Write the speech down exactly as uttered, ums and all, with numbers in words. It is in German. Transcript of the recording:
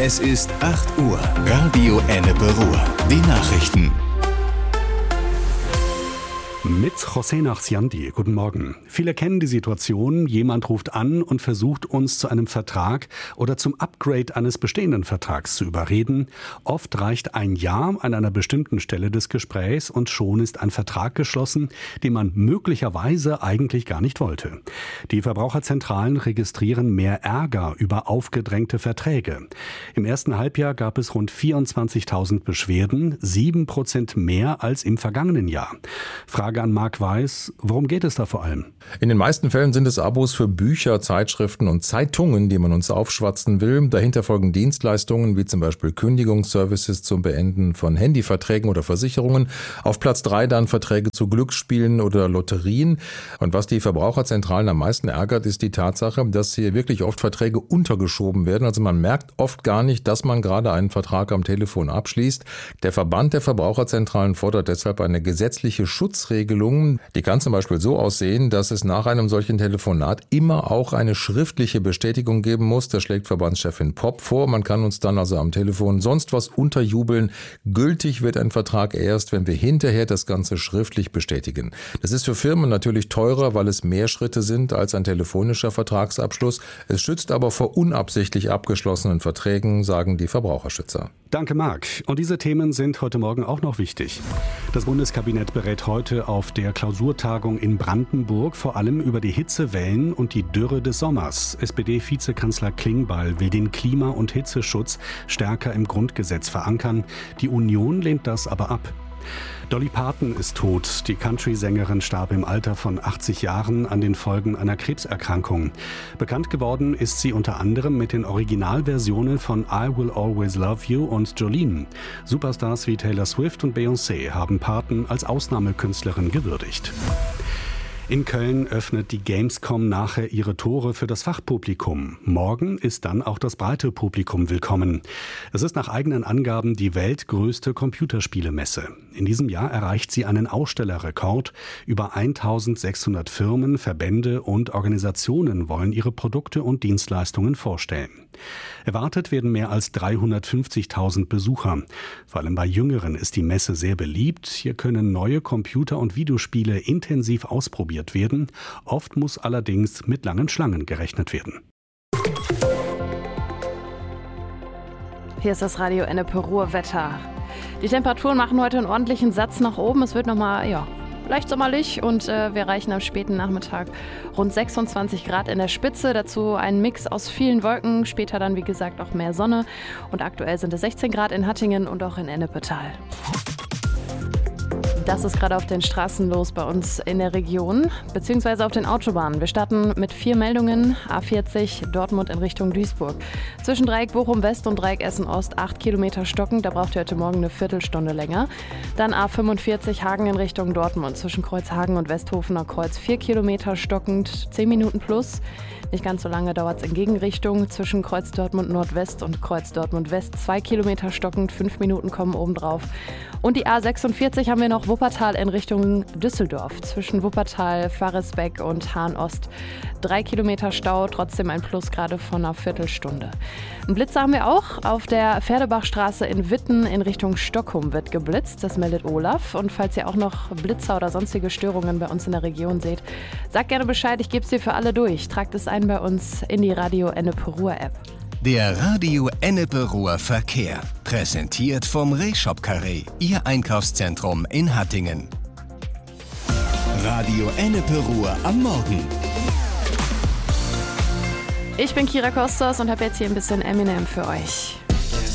Es ist acht Uhr. Radio Ennepe Ruhr. Die Nachrichten. Mit José Nachsiandi. Guten Morgen. Viele kennen die Situation, jemand ruft an und versucht uns zu einem Vertrag oder zum Upgrade eines bestehenden Vertrags zu überreden. Oft reicht ein Ja an einer bestimmten Stelle des Gesprächs und schon ist ein Vertrag geschlossen, den man möglicherweise eigentlich gar nicht wollte. Die Verbraucherzentralen registrieren mehr Ärger über aufgedrängte Verträge. Im ersten Halbjahr gab es rund vierundzwanzigtausend Beschwerden, sieben Prozent mehr als im vergangenen Jahr. Frage an Marc Weiß, worum geht es da vor allem? In den meisten Fällen sind es Abos für Bücher, Zeitschriften und Zeitungen, die man uns aufschwatzen will. Dahinter folgen Dienstleistungen wie zum Beispiel Kündigungsservices zum Beenden von Handyverträgen oder Versicherungen. Auf Platz drei dann Verträge zu Glücksspielen oder Lotterien. Und was die Verbraucherzentralen am meisten ärgert, ist die Tatsache, dass hier wirklich oft Verträge untergeschoben werden. Also man merkt oft gar nicht, dass man gerade einen Vertrag am Telefon abschließt. Der Verband der Verbraucherzentralen fordert deshalb eine gesetzliche Schutzregelung. Die kann zum Beispiel so aussehen, dass es nach einem solchen Telefonat immer auch eine schriftliche Bestätigung geben muss. Das schlägt Verbandschefin Popp vor. Man kann uns dann also am Telefon sonst was unterjubeln. Gültig wird ein Vertrag erst, wenn wir hinterher das Ganze schriftlich bestätigen. Das ist für Firmen natürlich teurer, weil es mehr Schritte sind als ein telefonischer Vertragsabschluss. Es schützt aber vor unabsichtlich abgeschlossenen Verträgen, sagen die Verbraucherschützer. Danke, Marc. Und diese Themen sind heute Morgen auch noch wichtig. Das Bundeskabinett berät heute auf der Klausurtagung in Brandenburg vor allem über die Hitzewellen und die Dürre des Sommers. S P D-Vizekanzler Klingbeil will den Klima- und Hitzeschutz stärker im Grundgesetz verankern. Die Union lehnt das aber ab. Dolly Parton ist tot. Die Country-Sängerin starb im Alter von achtzig Jahren an den Folgen einer Krebserkrankung. Bekannt geworden ist sie unter anderem mit den Originalversionen von I Will Always Love You und Jolene. Superstars wie Taylor Swift und Beyoncé haben Parton als Ausnahmekünstlerin gewürdigt. In Köln öffnet die Gamescom nachher ihre Tore für das Fachpublikum. Morgen ist dann auch das breite Publikum willkommen. Es ist nach eigenen Angaben die weltgrößte Computerspielemesse. In diesem Jahr erreicht sie einen Ausstellerrekord. Über eintausendsechshundert Firmen, Verbände und Organisationen wollen ihre Produkte und Dienstleistungen vorstellen. Erwartet werden mehr als dreihundertfünfzigtausend Besucher. Vor allem bei Jüngeren ist die Messe sehr beliebt. Hier können neue Computer- und Videospiele intensiv ausprobiert werden. Oft muss allerdings mit langen Schlangen gerechnet werden. Hier ist das Radio Ennepe Ruhr Wetter. Die Temperaturen machen heute einen ordentlichen Satz nach oben. Es wird nochmal, ja, leicht sommerlich und äh, wir erreichen am späten Nachmittag rund sechsundzwanzig Grad in der Spitze. Dazu ein Mix aus vielen Wolken, später dann wie gesagt auch mehr Sonne. Und aktuell sind es sechzehn Grad in Hattingen und auch in Ennepetal. Das ist gerade auf den Straßen los bei uns in der Region, beziehungsweise auf den Autobahnen. Wir starten mit vier Meldungen. A vierzig, Dortmund in Richtung Duisburg. Zwischen Dreieck Bochum West und Dreieck Essen Ost acht Kilometer stockend. Da braucht ihr heute Morgen eine Viertelstunde länger. Dann A fünfundvierzig, Hagen in Richtung Dortmund. Zwischen Kreuz Hagen und Westhofener Kreuz vier Kilometer stockend, zehn Minuten plus. Nicht ganz so lange dauert es in Gegenrichtung. Zwischen Kreuz Dortmund Nordwest und Kreuz Dortmund West zwei Kilometer stockend, fünf Minuten kommen obendrauf. Und die A sechsundvierzig haben wir noch Wuppertal in Richtung Düsseldorf. Zwischen Wuppertal, Faresbeck und Hahn Ost drei Kilometer Stau, trotzdem ein Plus gerade von einer Viertelstunde. Einen Blitzer haben wir auch. Auf der Pferdebachstraße in Witten in Richtung Stockholm wird geblitzt. Das meldet Olaf. Und falls ihr auch noch Blitzer oder sonstige Störungen bei uns in der Region seht, sagt gerne Bescheid. Ich gebe es dir für alle durch. Tragt es ein bei uns in die Radio Ennepe Ruhr App. Der Radio Ennepe Ruhr Verkehr. Präsentiert vom Rehshop Carré, Ihr Einkaufszentrum in Hattingen. Radio Ennepe Ruhr am Morgen. Ich bin Kira Kostos und habe jetzt hier ein bisschen Eminem für euch.